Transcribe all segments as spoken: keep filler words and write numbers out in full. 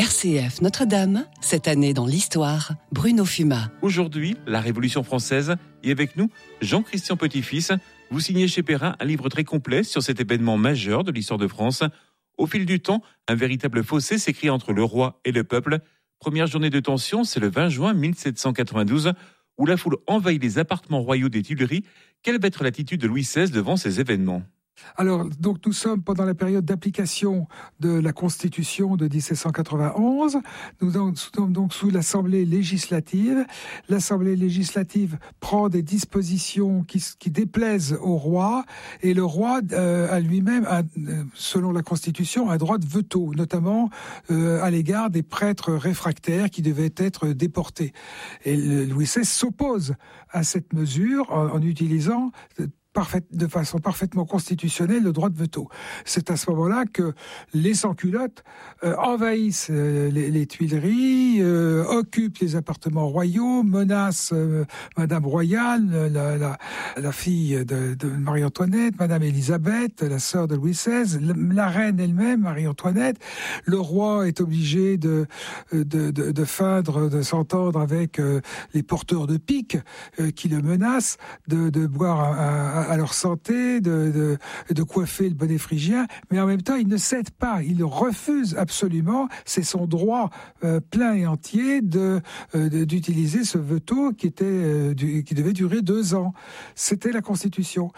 R C F Notre-Dame, cette année dans l'histoire, Bruno Fumat. Aujourd'hui, la Révolution française, et avec nous, Jean-Christian Petit-Fils. Vous signez chez Perrin un livre très complet sur cet événement majeur de l'histoire de France. Au fil du temps, un véritable fossé s'écrit entre le roi et le peuple. Première journée de tension, c'est le vingt juin mille sept cent quatre-vingt-douze, où la foule envahit les appartements royaux des Tuileries. Quelle va être l'attitude de Louis seize devant ces événements ? Alors, donc, nous sommes pendant la période d'application de la Constitution de dix-sept cent quatre-vingt-onze. Nous sommes donc sous l'Assemblée législative. L'Assemblée législative prend des dispositions qui, qui déplaisent au roi, et le roi euh, a lui-même, a, selon la Constitution, un droit de veto, notamment euh, à l'égard des prêtres réfractaires qui devaient être déportés. Et Louis seize s'oppose à cette mesure en, en utilisant Parfait, de façon parfaitement constitutionnelle, le droit de veto. C'est à ce moment-là que les sans-culottes euh, envahissent euh, les, les Tuileries, euh, occupent les appartements royaux, menacent euh, Madame Royale, la, la, la fille de, de Marie-Antoinette, Madame Élisabeth, la sœur de Louis seize, la, la reine elle-même, Marie-Antoinette. Le roi est obligé de, de, de, de feindre, de s'entendre avec euh, les porteurs de piques euh, qui le menacent, de, de boire un, un à leur santé, de, de, de coiffer le bonnet phrygien, mais en même temps, il ne cède pas, il refuse absolument, c'est son droit euh, plein et entier de, euh, de, d'utiliser ce veto qui, était, euh, du, qui devait durer deux ans. C'était la Constitution.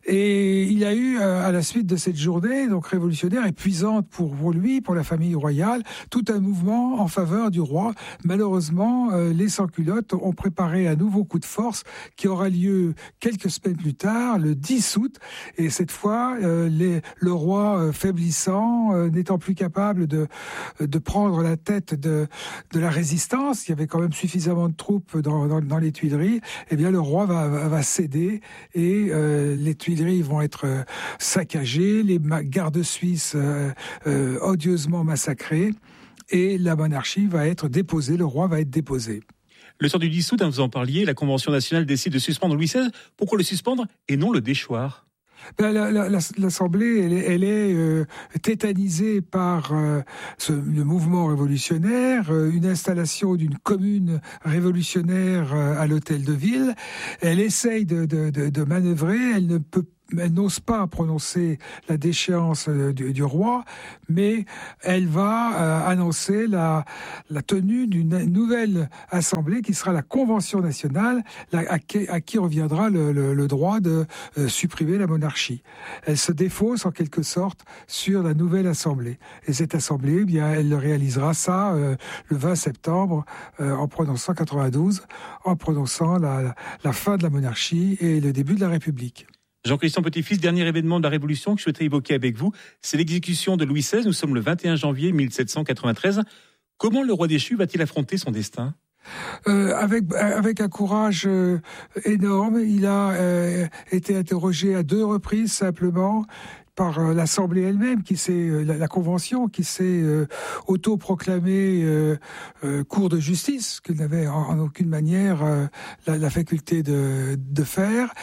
Et il y a eu, euh, à la suite de cette journée, donc révolutionnaire, épuisante pour, pour lui, pour la famille royale, tout un mouvement en faveur du roi. Malheureusement, euh, les sans-culottes ont préparé un nouveau coup de force qui aura lieu quelques semaines plus tard, le dix août, et cette fois, euh, les, le roi euh, faiblissant, euh, n'étant plus capable de, de prendre la tête de, de la résistance, il y avait quand même suffisamment de troupes dans, dans, dans les Tuileries, eh bien le roi va, va, va céder, et euh, les Tuileries vont être euh, saccagées, les ma- gardes suisses euh, euh, odieusement massacrés, et la monarchie va être déposée, le roi va être déposé. Le soir du dix août, hein, vous en parliez, la Convention nationale décide de suspendre Louis seize. Pourquoi le suspendre et non le déchoir ? Ben, la, la, l'Assemblée, elle est, elle est euh, tétanisée par euh, ce, le mouvement révolutionnaire, euh, une installation d'une commune révolutionnaire euh, à l'hôtel de ville. Elle essaye de, de, de, de manœuvrer, elle ne peut Elle n'ose pas prononcer la déchéance du, du roi, mais elle va euh, annoncer la, la tenue d'une nouvelle assemblée qui sera la Convention nationale, la, à, qui, à qui reviendra le, le, le droit de euh, supprimer la monarchie. Elle se défausse en quelque sorte sur la nouvelle assemblée. Et cette assemblée, eh bien, elle réalisera ça euh, le vingt septembre euh, en prononçant quatre-vingt-douze, en prononçant la, la, la fin de la monarchie et le début de la République. Jean-Christian Petit-Fils, dernier événement de la Révolution que je souhaiterais évoquer avec vous, c'est l'exécution de Louis seize. Nous sommes le vingt et un janvier mille sept cent quatre-vingt-treize. Comment le roi déchu va-t-il affronter son destin ? Euh, avec avec un courage euh, énorme, il a euh, été interrogé à deux reprises simplement par euh, l'Assemblée elle-même, qui s'est euh, la, la Convention, qui s'est euh, auto-proclamée euh, euh, cour de justice, qu'elle n'avait en, en aucune manière euh, la, la faculté de, de faire.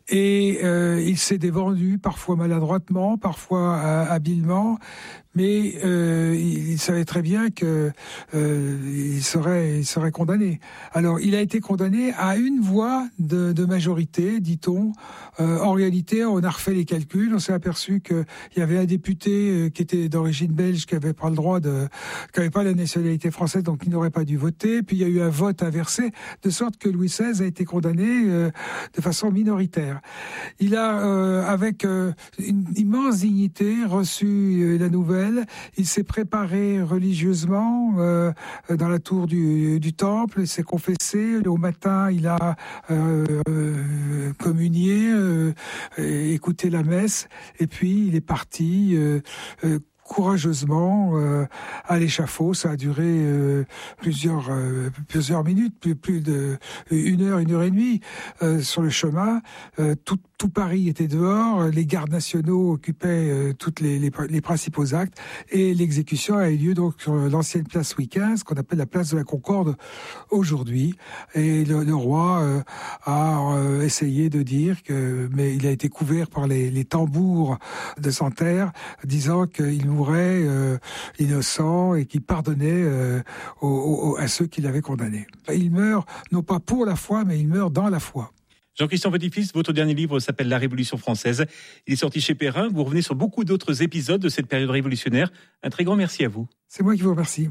Et euh, il s'est défendu, parfois maladroitement, parfois euh, habilement, mais euh, il, il savait très bien que euh, il serait, il serait condamné. Alors, il a été condamné à une voix de, de majorité, dit-on. Euh, en réalité, on a refait les calculs, on s'est aperçu qu'il y avait un député qui était d'origine belge, qui avait pas le droit de, qui avait pas la nationalité française, donc il n'aurait pas dû voter. Puis il y a eu un vote inversé, de sorte que Louis seize a été condamné euh, de façon minoritaire. Il a, euh, avec euh, une immense dignité, reçu euh, la nouvelle. Il s'est préparé religieusement euh, dans la tour du, du temple, il s'est confessé. Au matin, il a euh, euh, communié, euh, écouté la messe, et puis il est parti euh, euh, courageusement euh, à l'échafaud. Ça a duré euh, plusieurs euh, plusieurs minutes, plus plus de une heure, une heure et demie euh, sur le chemin. Euh, tout tout Paris était dehors, les gardes nationaux occupaient euh, toutes les, les, les principaux actes, et l'exécution a eu lieu donc sur l'ancienne place Louis quinze, qu'on appelle la place de la Concorde aujourd'hui. Et le, le roi euh, a euh, essayé de dire que, mais il a été couvert par les, les tambours de Santerre, disant qu'il mourait euh, innocent et qu'il pardonnait euh, aux, aux, à ceux qui l'avaient condamné. Il meurt non pas pour la foi, mais il meurt dans la foi. Jean-Christian Petit-Fils, votre dernier livre s'appelle La Révolution française. Il est sorti chez Perrin. Vous revenez sur beaucoup d'autres épisodes de cette période révolutionnaire. Un très grand merci à vous. C'est moi qui vous remercie.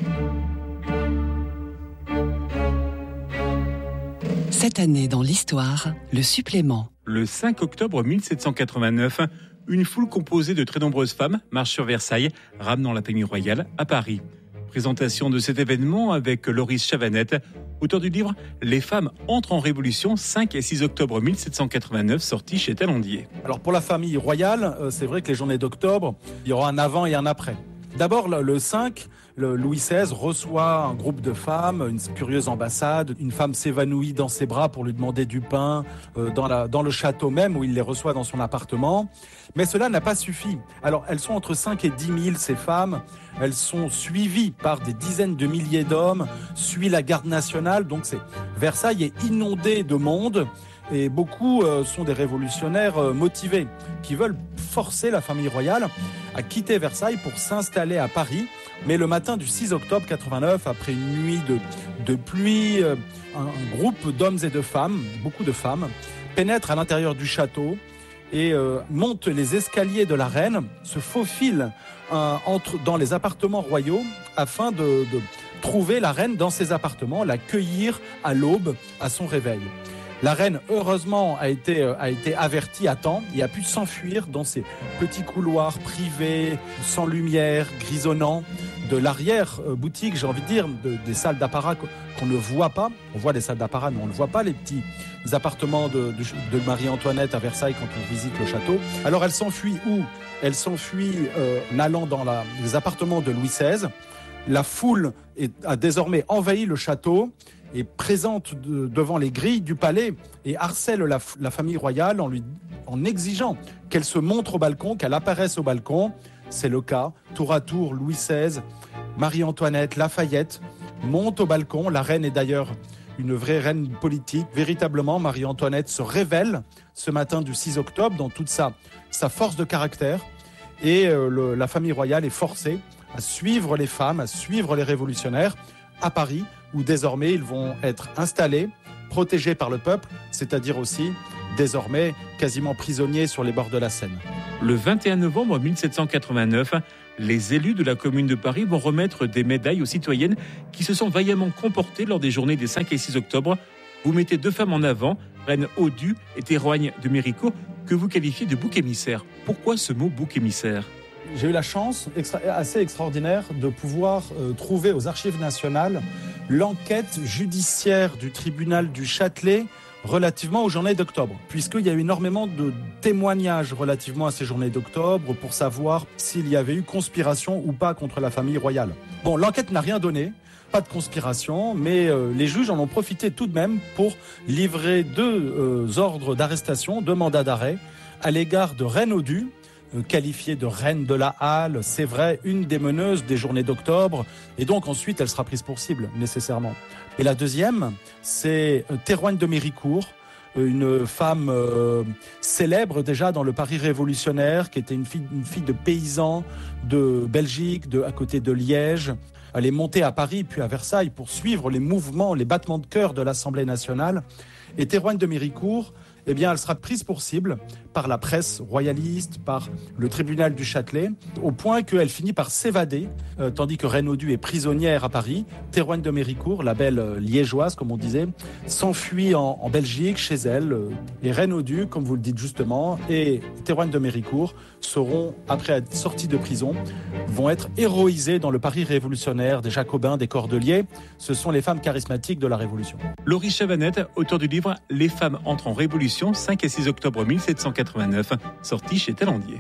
Cette année dans l'histoire, le supplément. Le cinq octobre mille sept cent quatre-vingt-neuf, une foule composée de très nombreuses femmes marche sur Versailles, ramenant la famille royale à Paris. Présentation de cet événement avec Loris Chavanette, auteur du livre « Les femmes entrent en révolution » cinq et six octobre mille sept cent quatre-vingt-neuf, sorti chez Talandier. Alors pour la famille royale, c'est vrai que les journées d'octobre, il y aura un avant et un après. D'abord le cinq, le Louis seize reçoit un groupe de femmes, une curieuse ambassade. Une femme s'évanouit dans ses bras pour lui demander du pain euh, dans, la, dans le château même où il les reçoit dans son appartement. Mais cela n'a pas suffi. Alors elles sont entre cinq et dix mille ces femmes. Elles sont suivies par des dizaines de milliers d'hommes, suit la garde nationale. Donc c'est Versailles est inondé de monde. Et beaucoup euh, sont des révolutionnaires euh, motivés qui veulent forcer la famille royale à quitter Versailles pour s'installer à Paris. Mais le matin du six octobre quatre-vingt-neuf, après une nuit de, de pluie, euh, un, un groupe d'hommes et de femmes, beaucoup de femmes, pénètre à l'intérieur du château et euh, monte les escaliers de la reine, se faufile euh, entre, dans les appartements royaux afin de, de trouver la reine dans ses appartements, la cueillir à l'aube à son réveil. La reine, heureusement, a été, a été avertie à temps et a pu s'enfuir dans ces petits couloirs privés, sans lumière, grisonnants, de l'arrière-boutique, j'ai envie de dire, de, des salles d'apparat qu'on ne voit pas. On voit les salles d'apparat, mais on ne voit pas les petits appartements de, de, de Marie-Antoinette à Versailles quand on visite le château. Alors elle s'enfuit où ? Elle s'enfuit euh, en allant dans la, les appartements de Louis seize. La foule est, a désormais envahi le château et présente de, devant les grilles du palais et harcèle la, la famille royale en, lui, en exigeant qu'elle se montre au balcon, qu'elle apparaisse au balcon. C'est le cas. Tour à tour, Louis seize, Marie-Antoinette, Lafayette montent au balcon. La reine est d'ailleurs une vraie reine politique. Véritablement, Marie-Antoinette se révèle ce matin du six octobre dans toute sa, sa force de caractère. Et euh, le, la famille royale est forcée à suivre les femmes, à suivre les révolutionnaires à Paris, où désormais ils vont être installés, protégés par le peuple, c'est-à-dire aussi désormais quasiment prisonniers sur les bords de la Seine. Le vingt et un novembre mille sept cent quatre-vingt-neuf, les élus de la Commune de Paris vont remettre des médailles aux citoyennes qui se sont vaillamment comportées lors des journées des cinq et six octobre. Vous mettez deux femmes en avant, Reine Odue et Théroigne de Méricourt, que vous qualifiez de bouc émissaire. Pourquoi ce mot bouc émissaire ? J'ai eu la chance extra- assez extraordinaire de pouvoir euh, trouver aux Archives nationales l'enquête judiciaire du tribunal du Châtelet relativement aux journées d'octobre, puisqu'il y a eu énormément de témoignages relativement à ces journées d'octobre pour savoir s'il y avait eu conspiration ou pas contre la famille royale. Bon, l'enquête n'a rien donné, pas de conspiration, mais euh, les juges en ont profité tout de même pour livrer deux euh, ordres d'arrestation, deux mandats d'arrêt à l'égard de Reine Odue, qualifiée de reine de la Halle, c'est vrai, une des meneuses des journées d'octobre, et donc ensuite elle sera prise pour cible, nécessairement. Et la deuxième, c'est Théroigne de Méricourt, une femme euh, célèbre déjà dans le Paris révolutionnaire, qui était une fille, une fille de paysan de Belgique, de, à côté de Liège. Elle est montée à Paris puis à Versailles pour suivre les mouvements, les battements de cœur de l'Assemblée nationale. Et Théroigne de Méricourt, eh bien, elle sera prise pour cible par la presse royaliste, par le tribunal du Châtelet, au point qu'elle finit par s'évader, euh, tandis que Reine Odue est prisonnière à Paris. Théroigne de Méricourt, la belle euh, liégeoise, comme on disait, s'enfuit en, en Belgique, chez elle. Euh, et Reine Odue, comme vous le dites justement, et Théroigne de Méricourt seront, après être sorties de prison, vont être héroïsées dans le Paris révolutionnaire des Jacobins, des Cordeliers. Ce sont les femmes charismatiques de la Révolution. Loris Chavanette, auteur du livre « Les femmes entrent en révolution » cinq et six octobre mille sept cent quatre-vingt-neuf, sorti chez Talandier.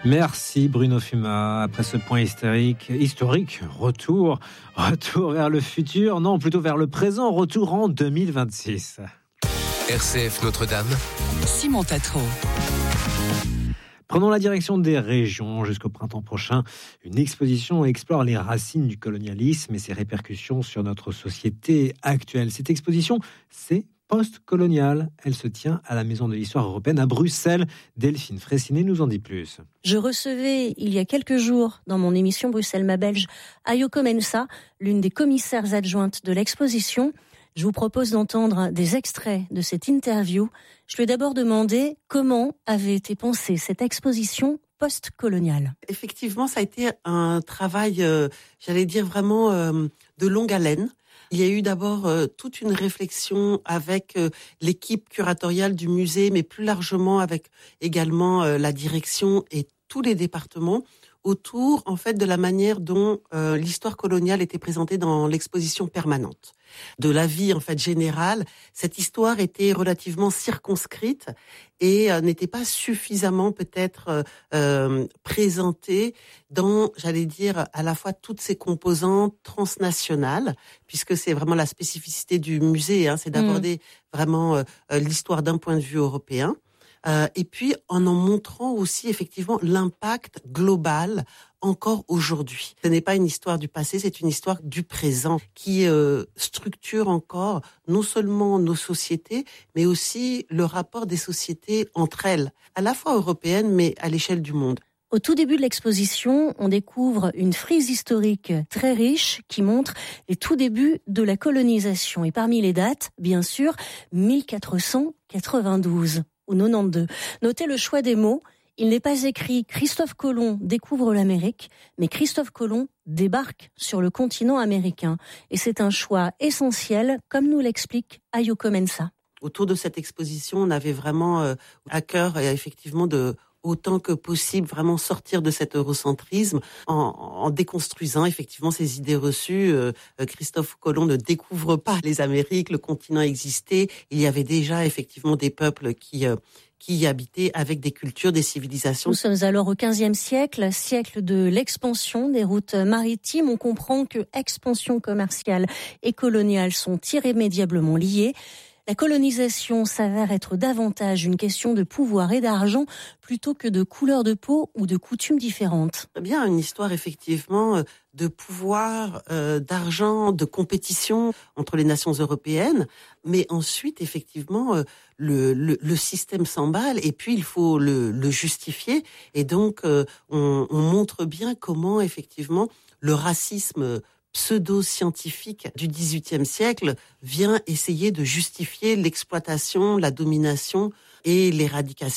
Merci Bruno Fuma. Après ce point historique, historique, retour, retour vers le futur, non, plutôt vers le présent, retour en deux mille vingt-six. R C F Notre-Dame. Simon Tatro. Prenons la direction des régions. Jusqu'au printemps prochain, une exposition explore les racines du colonialisme et ses répercussions sur notre société actuelle. Cette exposition, c'est post-coloniale. Elle se tient à la Maison de l'Histoire européenne à Bruxelles. Delphine Fraissinet nous en dit plus. Je recevais il y a quelques jours dans mon émission Bruxelles ma Belge Ayoko Mensa, l'une des commissaires adjointes de l'exposition. Je vous propose d'entendre des extraits de cette interview. Je lui ai d'abord demandé comment avait été pensée cette exposition post-coloniale. Effectivement, ça a été un travail, euh, j'allais dire vraiment euh, de longue haleine. Il y a eu d'abord euh, toute une réflexion avec euh, l'équipe curatoriale du musée, mais plus largement avec également euh, la direction et tous les départements, autour en fait de la manière dont euh, l'histoire coloniale était présentée dans l'exposition permanente. De la vie en fait générale, cette histoire était relativement circonscrite et euh, n'était pas suffisamment peut-être euh, euh, présentée dans, j'allais dire, à la fois toutes ses composantes transnationales, puisque c'est vraiment la spécificité du musée, hein, c'est d'aborder mmh. vraiment euh, l'histoire d'un point de vue européen. Euh, et puis en en montrant aussi effectivement l'impact global encore aujourd'hui. Ce n'est pas une histoire du passé, c'est une histoire du présent qui euh, structure encore non seulement nos sociétés, mais aussi le rapport des sociétés entre elles, à la fois européennes mais à l'échelle du monde. Au tout début de l'exposition, on découvre une frise historique très riche qui montre les tout débuts de la colonisation. Et parmi les dates, bien sûr, mille quatre cent quatre-vingt-douze. Ou quatre-vingt-douze. Notez le choix des mots. Il n'est pas écrit « Christophe Colomb découvre l'Amérique », mais « Christophe Colomb débarque sur le continent américain ». Et c'est un choix essentiel, comme nous l'explique Ayoko Mensa. Autour de cette exposition, on avait vraiment euh, à cœur, et effectivement, de autant que possible vraiment sortir de cet eurocentrisme en, en déconstruisant effectivement ces idées reçues. Euh, Christophe Colomb ne découvre pas les Amériques, le continent existait. Il y avait déjà effectivement des peuples qui euh, qui y habitaient avec des cultures, des civilisations. Nous sommes alors au quinzième siècle, siècle de l'expansion des routes maritimes. On comprend que expansion commerciale et coloniale sont irrémédiablement liées. La colonisation s'avère être davantage une question de pouvoir et d'argent plutôt que de couleur de peau ou de coutumes différentes. Eh bien, une histoire effectivement de pouvoir, euh, d'argent, de compétition entre les nations européennes, mais ensuite effectivement euh, le, le, le système s'emballe et puis il faut le, le justifier et donc euh, on, on montre bien comment effectivement le racisme pseudo-scientifique du dix-huitième siècle vient essayer de justifier l'exploitation, la domination et l'éradication